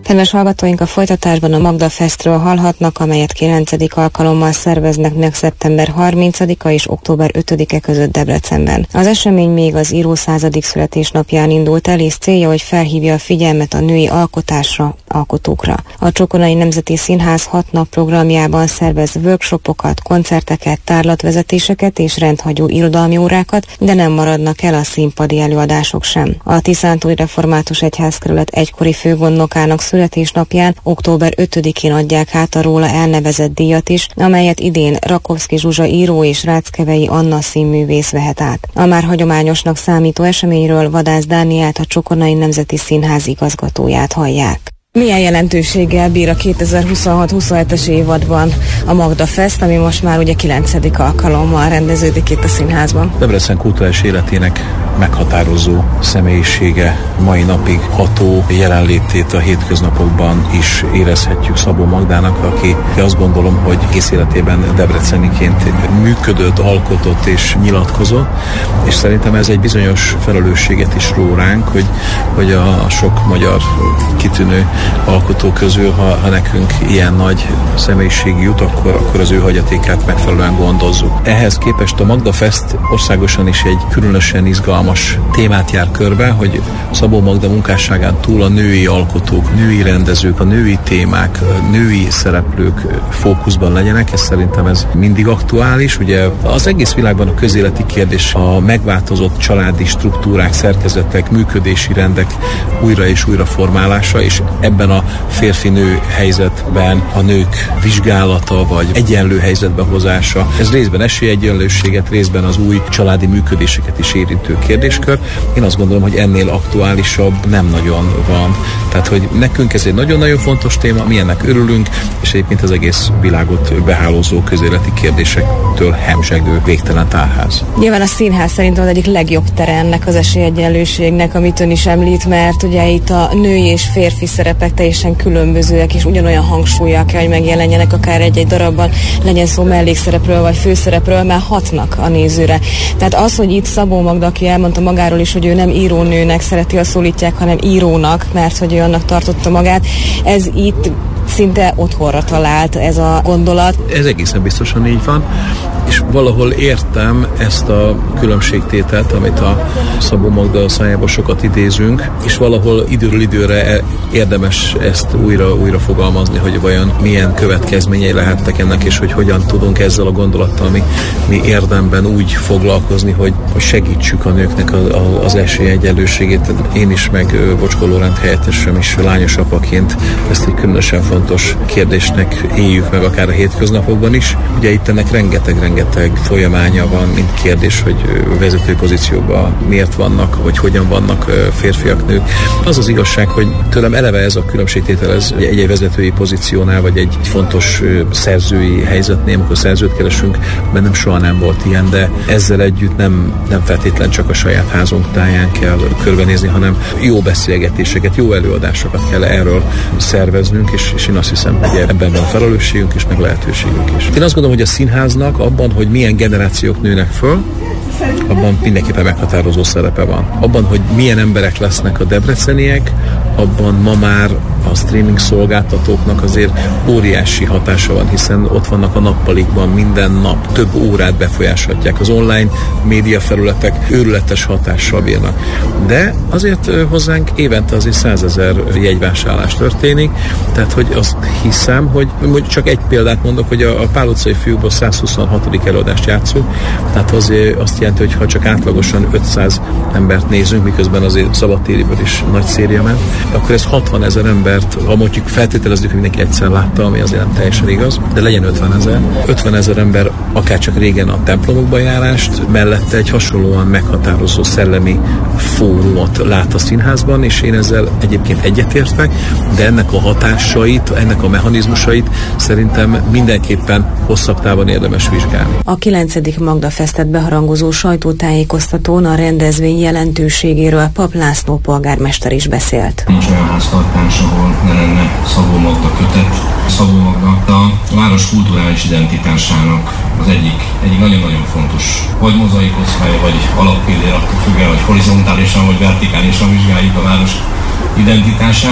Kedves hallgatóink, a folytatásban a Magda Festről hallhatnak, amelyet 9. alkalommal szerveznek meg szeptember 30-a és október 5-e között Debrecenben. Az esemény még az író 100. születésnapján indult el, és célja, hogy felhívja a figyelmet a női alkotásra, alkotókra. A Csokonai Nemzeti Színház 6 nap programjában szervez workshopokat, koncerteket, tárlatvezetéseket és rendhagyó irodalmi órákat, de nem maradnak el a színpadi előadások sem. A Tiszántúli Református Egyházkerület egykori főgondnokának születésnapján október 5-én adják át a róla elnevezett díjat is, amelyet idén Rakovszky Zsuzsa író és Ráckevei Anna színművész vehet át. A már hagyományosnak számító eseményről Vadász Dánielt, a Csokonai Nemzeti Színház igazgatóját hallják. Milyen jelentőséggel bír a 2026-27-es évadban a Magda Fest, ami most már ugye 9. alkalommal rendeződik itt a színházban? Debrecen kulturális életének meghatározó személyisége, mai napig ható jelenlétét a hétköznapokban is érezhetjük Szabó Magdának, aki azt gondolom, hogy egész életében debreceniként működött, alkotott és nyilatkozott, és szerintem ez egy bizonyos felelősséget is ró ránk, hogy a sok magyar kitűnő alkotó közül, ha nekünk ilyen nagy személyiség jut, akkor az ő hagyatékát megfelelően gondozzuk. Ehhez képest a Magda Fest országosan is egy különösen izgalmas témát jár körbe, hogy Szabó Magda munkásságán túl a női alkotók, női rendezők, a női témák, a női szereplők fókuszban legyenek. Szerintem ez mindig aktuális. Ugye az egész világban a közéleti kérdés a megváltozott családi struktúrák, szerkezetek, működési rendek újra és újra formálása, és ebben a férfi-nő helyzetben a nők vizsgálata vagy egyenlő helyzetbe hozása, ez részben esélyegyenlőséget, részben az új családi működéseket is érintő kérdéskör. Én azt gondolom, hogy ennél aktuálisabb nem nagyon van. Tehát, hogy nekünk ez egy nagyon-nagyon fontos téma, mi ennek örülünk, és egyébként az egész világot behálózó közéleti kérdésektől hemzsegő végtelen tárház. Nyilván a színház szerintem az egyik legjobb tere ennek az esélyegyenlőségnek, amit ön is említ, mert ugye itt a női és férfi szerepek teljesen különbözőek, és ugyanolyan hangsúllyal kell, hogy megjelenjenek akár egy-egy darabban, legyen szó mellékszerepről vagy főszerepről, már hatnak a nézőre. Tehát az, hogy itt Szabó Magda, aki elmondta magáról is, hogy ő nem írónőnek szereti, ha szólítják, hanem írónak, mert hogy ő annak tartotta magát, ez itt szinte otthonra talált ez a gondolat. Ez egészen biztosan így van, és valahol értem ezt a különbségtételt, amit a Szabó Magda szájából sokat idézünk, és valahol időről időre érdemes ezt újra fogalmazni, hogy vajon milyen következményei lehettek ennek, és hogy hogyan tudunk ezzel a gondolattal mi érdemben úgy foglalkozni, hogy segítsük a nőknek az esélyegyenlőségét. Én is, meg Bocskó Lóránt helyettesem is lányos apaként ezt egy különösen fontos kérdésnek éljük meg akár a hétköznapokban is. Ugye itt ennek rengeteg folyamánya van, mint kérdés, hogy vezető pozícióban miért vannak, vagy hogyan vannak férfiak, nők. Az az igazság, hogy tőlem eleve ez a különbségtétel, ez egy vezetői pozíciónál, vagy egy fontos szerzői helyzetnél, amikor szerzőt keresünk, bennem soha nem volt ilyen, de ezzel együtt nem feltétlen csak a saját házunk táján kell körbenézni, hanem jó beszélgetéseket, jó előadásokat kell erről szerveznünk, és én azt hiszem, hogy ebben van felelősségünk és meg lehetőségünk is. Én azt gondolom, hogy a színháznak abban, hogy milyen generációk nőnek föl, abban mindenképpen meghatározó szerepe van. Abban, hogy milyen emberek lesznek a debreceniek, abban ma már a streaming szolgáltatóknak azért óriási hatása van, hiszen ott vannak a nappalikban, minden nap több órát befolyásolhatják. Az online média felületek őrületes hatással bírnak. De azért hozzánk évente azért 100 000 jegyvásárlás történik, tehát hogy azt hiszem, hogy csak egy példát mondok, hogy a Pál utcai fiúkból 126. előadást játszunk, tehát azért azt jelenti, hogy ha csak átlagosan 500 embert nézünk, miközben azért szabadtériből is nagy széria ment, akkor ez 60 000 embert, ha mondjuk feltételezzük, hogy mindenki egyszer látta, ami azért nem teljesen igaz, de legyen 50 000. 50 000 ember akár csak régen a templomokban járást, mellette egy hasonlóan meghatározó szellemi fórumot lát a színházban, és én ezzel egyébként egyetértek, de ennek a hatásait, ennek a mechanizmusait szerintem mindenképpen hosszabb távon érdemes vizsgálni. A 9. Magda Festet beharangozó sajtótájékoztatón a rendezvény jelentőségéről Pap László polgármester is beszélt. Nincs olyan háztartás, ahol ne lenne Szabó Magda kötet. Szabó Magda a város kulturális identitásának az egyik nagyon-nagyon fontos, vagy mozaikosztája, vagy alappillér, attól függően, hogy horizontálisan vagy vertikálisan vizsgáljuk a város identitását.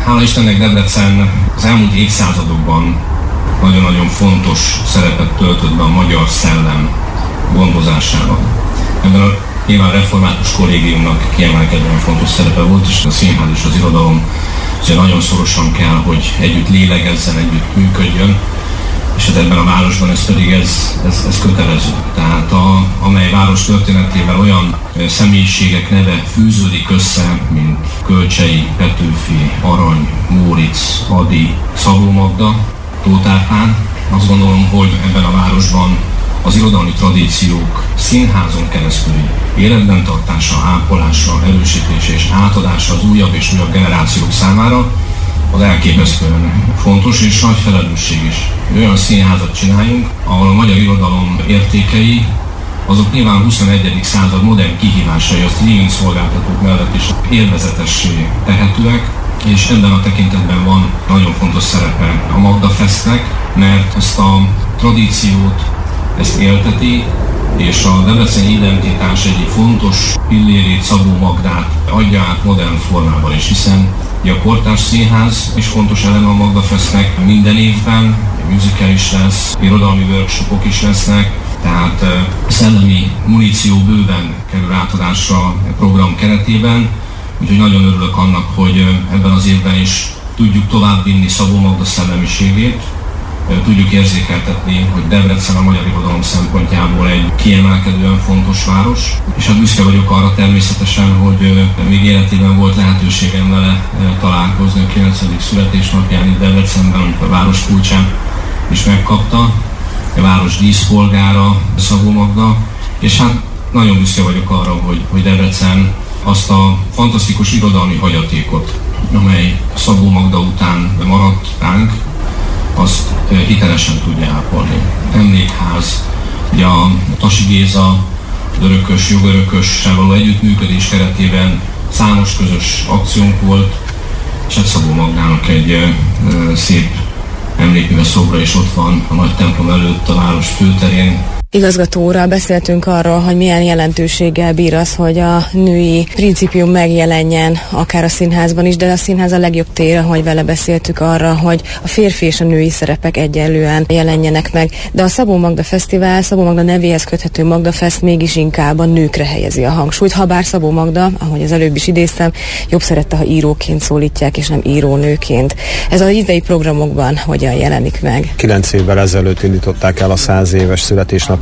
Hála Istennek Debrecen az elmúlt évszázadokban nagyon-nagyon fontos szerepet töltött be a magyar szellem gondozásában. Ebben a nyilván református kollégiumnak kiemelkedően fontos szerepe volt, és a színház és az irodalom ugye nagyon szorosan kell, hogy együtt lélegezzen, együtt működjön, és hát ebben a városban ez pedig ez kötelező. Tehát amely város történetével olyan személyiségek neve fűződik össze, mint Kölcsey, Petőfi, Arany, Móricz, Ady, Szabó Magda, Tóth Árpád. Azt gondolom, hogy ebben a városban az irodalmi tradíciók színházon keresztül életben tartása, ápolása, erősítése és átadása az újabb és újabb generációk számára az elképesztően fontos és nagy felelősség is. Olyan színházat csináljunk, ahol a magyar irodalom értékei azok nyilván a 21. század modern kihívásai, a streaming szolgáltatók mellett is élvezetessé tehetőek, és ebben a tekintetben van nagyon fontos szerepe a Magda Festnek, mert ezt a tradíciót, ezt élteti, és a debreceni identitás egyik fontos pillérét, Szabó Magdát adja át modern formában is, hiszen a kortárs színház is fontos eleme a Magda Festnek. Minden évben musical is lesz, irodalmi workshopok is lesznek, tehát szellemi muníció bőven kerül átadásra a program keretében, úgyhogy nagyon örülök annak, hogy ebben az évben is tudjuk továbbvinni Szabó Magda szellemiségét, tudjuk érzékeltetni, hogy Debrecen a magyar irodalom szempontjából egy kiemelkedően fontos város, és hát büszke vagyok arra természetesen, hogy még életében volt lehetőségem vele találkozni a 9. születésnapján itt Debrecenben, amikor a város kulcsát is megkapta, a város díszpolgára, Szabó Magda, és hát nagyon büszke vagyok arra, hogy Debrecen azt a fantasztikus irodalmi hagyatékot, amely Szabó Magda után maradt ránk, azt hitelesen tudja ápolni. Emlékház, ugye a Tasi Géza örökös, jogörökössel való együttműködés keretében számos közös akciónk volt, és hát Szabó Magdának egy szép emlékműve szobra is ott van a nagy templom előtt a város főterén. Igazgató úrral beszéltünk arról, hogy milyen jelentőséggel bír az, hogy a női principium megjelenjen akár a színházban is, de a színház a legjobb tér, ahogy vele beszéltük arra, hogy a férfi és a női szerepek egyenlően jelenjenek meg. De a Szabó Magda Fesztivál, Szabó Magda nevéhez köthető Magda Fest mégis inkább a nőkre helyezi a hangsúlyt, ha bár Szabó Magda, ahogy az előbb is idéztem, jobb szerette, ha íróként szólítják, és nem írónőként. Ez az idei programokban hogyan jelenik meg? 9 évvel ezelőtt indították el a 100 éves születésnapjára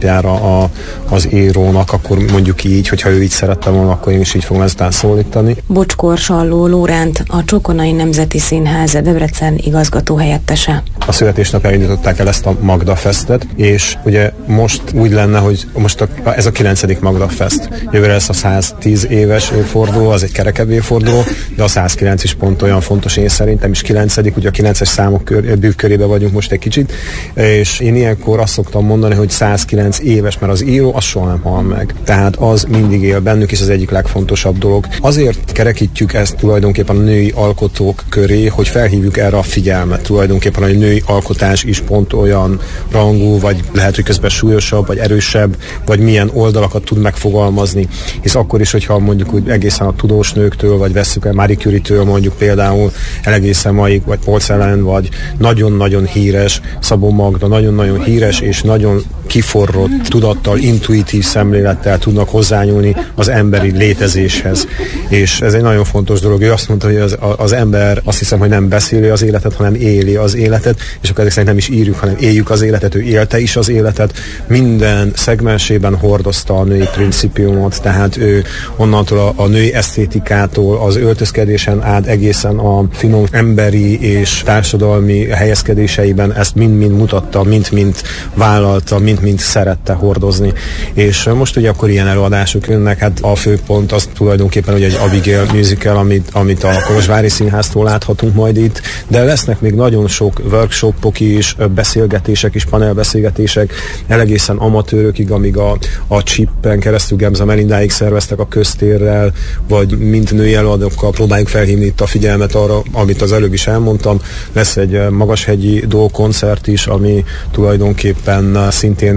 az írónak, akkor mondjuk így, hogyha ő így szerette volna, akkor én is így fogom ezután szólítani. Bocskor Salló Lóránt, a Csokonai Nemzeti Színház Debrecen igazgató helyettese. A születésnapjára indították el ezt a Magda Festet, és ugye most úgy lenne, hogy most ez a 9. Magda Fest. Jövőre lesz a 110 éves évforduló, az egy kerekebb évforduló, de a 109 is pont olyan fontos én szerintem, és 9. ugye a 9-es számok bűvkörébe vagyunk most egy kicsit, és én ilyenkor azt szoktam mondani, hogy 109 éves, mert az író az soha nem hal meg. Tehát az mindig él bennük, és az egyik legfontosabb dolog. Azért kerekítjük ezt tulajdonképpen a női alkotók köré, hogy felhívjuk erre a figyelmet tulajdonképpen, hogy a női alkotás is pont olyan rangú, vagy lehet, hogy közben súlyosabb, vagy erősebb, vagy milyen oldalakat tud megfogalmazni. Hisz akkor is, hogyha mondjuk úgy egészen a tudós nőktől, vagy vesszük el Marie Curie-től mondjuk például egészen maig, vagy Porcelain, vagy nagyon-nagyon híres Szabó Magda, nagyon-nagyon híres és nagyon kiforrott tudattal, intuitív szemlélettel tudnak hozzányúlni az emberi létezéshez. És ez egy nagyon fontos dolog. Ő azt mondta, hogy az ember azt hiszem, hogy nem beszéli az életet, hanem éli az életet, és akkor ezek szerint nem is írjuk, hanem éljük az életet, ő élte is az életet. Minden szegmensében hordozta a női principiumot, tehát ő onnantól a női esztétikától, az öltözkedésen át egészen a finom emberi és társadalmi helyezkedéseiben ezt mind-mind mutatta, mind-mind vállalta, mind szerette hordozni. És most ugye akkor ilyen előadások jönnek, hát a főpont az tulajdonképpen ugye egy Abigail musical, amit a Kolozsvári Színháztól láthatunk majd itt, de lesznek még nagyon sok workshopok is, beszélgetések is, panelbeszélgetések, egészen amatőrökig, amíg a Chippen keresztül Gemza Melindáig szerveztek a Köztérrel, vagy mint női előadókkal próbáljuk felhívni itt a figyelmet arra, amit az előbb is elmondtam. Lesz egy magashegyi dolgkoncert is, ami tulajdonképpen szintén az irodalom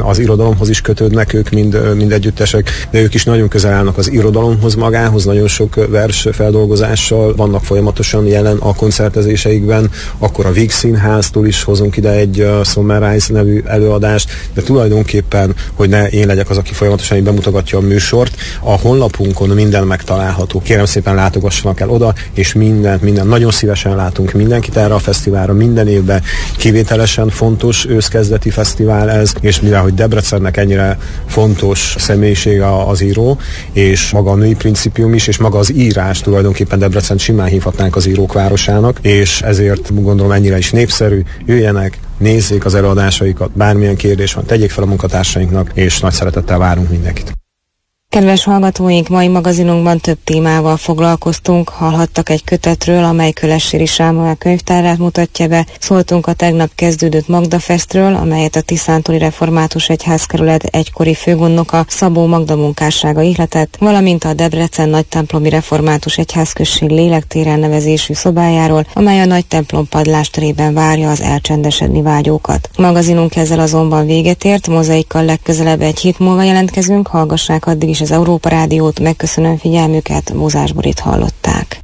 irodalomhoz is kötődnek ők mind együttesek, de ők is nagyon közel állnak az irodalomhoz magához, nagyon sok vers feldolgozással vannak folyamatosan jelen a koncertezéseikben, akkor a Víg Színháztól is hozunk ide egy Sunrise nevű előadást, de tulajdonképpen, hogy ne én legyek az, aki folyamatosan bemutatja a műsort, a honlapunkon minden megtalálható. Kérem szépen látogassanak el oda, és minden nagyon szívesen látunk mindenkit erre a fesztiválra, minden évben kivételesen fontos őszkezdeti fesztivál ez, és mivel hogy Debrecennek ennyire fontos személyisége az író, és maga a női principium is, és maga az írás tulajdonképpen Debrecen simán hívhatnánk az írók városának, és ezért gondolom ennyire is népszerű, jöjjenek, nézzék az előadásaikat, bármilyen kérdés van, tegyék fel a munkatársainknak, és nagy szeretettel várunk mindenkit. Kedves hallgatóink, mai magazinunkban több témával foglalkoztunk, hallhattak egy kötetről, amely Kölesséri Sámuel könyvtárát mutatja be, szóltunk a tegnap kezdődött Magda Festről, amelyet a Tiszántúli Református Egyházkerület egykori főgondnoka Szabó Magda munkássága ihletett, valamint a Debrecen Nagytemplomi Református Egyházközség lélektér nevezésű szobájáról, amely a Nagytemplom padlásterében várja az elcsendesedni vágyókat. A magazinunk ezzel azonban véget ért, Mozaikkal legközelebb egy hét múlva jelentkezünk, hallgassák addig is az Európa Rádiót, megköszönöm figyelmüket, Mózás Borit hallották.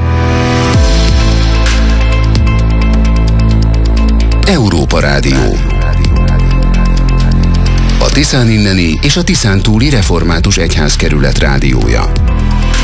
Európa Rádió. A Tiszán inneni és a Tiszántúli Református Egyházkerület rádiója.